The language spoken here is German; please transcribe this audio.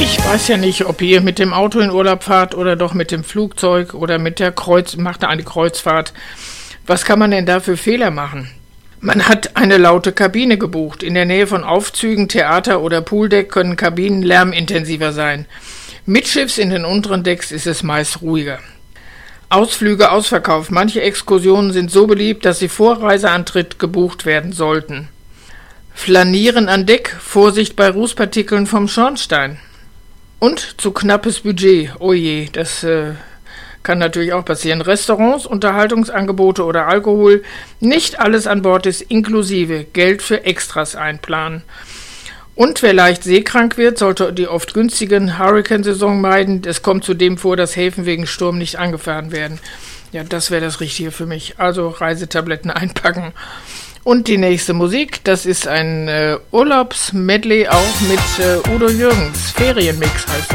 Ich weiß ja nicht, ob ihr mit dem Auto in Urlaub fahrt oder doch mit dem Flugzeug oder mit der macht eine Kreuzfahrt. Was kann man denn da für Fehler machen? Man hat eine laute Kabine gebucht. In der Nähe von Aufzügen, Theater oder Pooldeck können Kabinen lärmintensiver sein. Mitschiffs in den unteren Decks ist es meist ruhiger. Ausflüge ausverkauft. Manche Exkursionen sind so beliebt, dass sie vor Reiseantritt gebucht werden sollten. Flanieren an Deck, Vorsicht bei Rußpartikeln vom Schornstein. Und zu knappes Budget. Oh je, das kann natürlich auch passieren. Restaurants, Unterhaltungsangebote oder Alkohol. Nicht alles an Bord ist inklusive. Geld für Extras einplanen. Und wer leicht seekrank wird, sollte die oft günstigen Hurricane-Saison meiden. Es kommt zudem vor, dass Häfen wegen Sturm nicht angefahren werden. Ja, das wäre das Richtige für mich. Also Reisetabletten einpacken. Und die nächste Musik, das ist ein Urlaubsmedley auch mit Udo Jürgens. Ferienmix heißt das.